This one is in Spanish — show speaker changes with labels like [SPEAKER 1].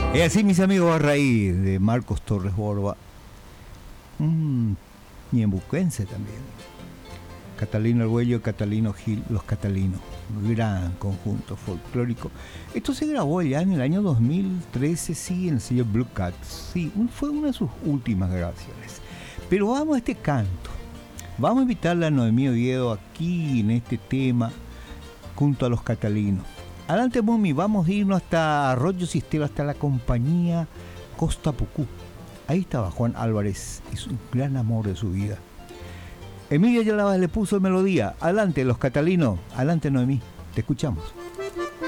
[SPEAKER 1] Y así, mis amigos, a raíz de Marcos Torres Borba, ñembuquense también, Catalino Arguello y Catalino Gil, los Catalinos, un gran conjunto folclórico. Esto se grabó ya en el año 2013, sí, en el sello Blue Cat, sí, fue una de sus últimas grabaciones. Pero vamos a este canto, vamos a invitarle a Noemí Oviedo aquí en este tema, junto a los Catalinos. Adelante, Mumi, vamos a irnos hasta Arroyo Sistero, hasta la compañía Costa Pucú. Ahí estaba Juan Álvarez, es un gran amor de su vida. Emilia Yalavas le puso melodía. Adelante, los Catalinos. Adelante, Noemí. Te escuchamos.